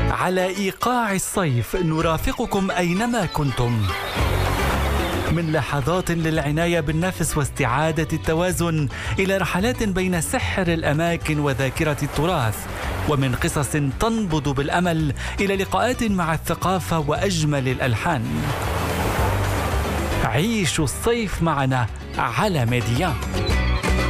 على إيقاع الصيف نرافقكم أينما كنتم، من لحظات للعناية بالنفس واستعادة التوازن إلى رحلات بين سحر الأماكن وذاكرة التراث، ومن قصص تنبض بالأمل إلى لقاءات مع الثقافة وأجمل الألحان. عيشوا الصيف معنا على ميديان.